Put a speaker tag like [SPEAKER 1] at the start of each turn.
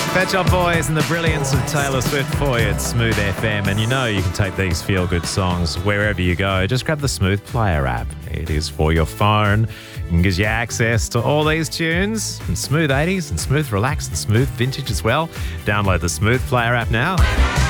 [SPEAKER 1] Pet Shop Boys and the brilliance of Taylor Swift for you at Smooth FM. And you know you can take these feel-good songs wherever you go. Just grab the Smooth Player app. It is for your phone and gives you access to all these tunes and Smooth 80s and Smooth Relax and Smooth Vintage as well. Download the Smooth Player app now.